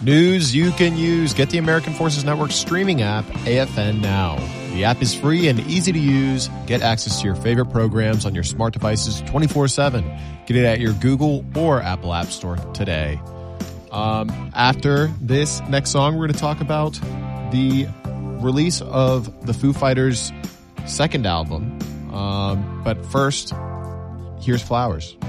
News you can use. Get the American Forces Network streaming app, AFN Now. The app is free and easy to use. Get access to your favorite programs on your smart devices 24/7. Get it at your Google or Apple App Store today. After this next song, we're going to talk about the release of the Foo Fighters' second album. But first, here's Flowers.